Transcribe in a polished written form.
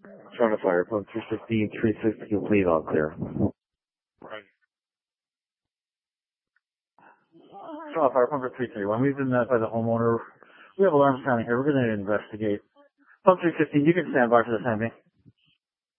Trying to fire. Pump 315, 360 complete, all clear. Trying to fire. Pump 331. We've been met by the homeowner. We have alarms down here. We're going to investigate. Pump 315, you can stand by for the time being.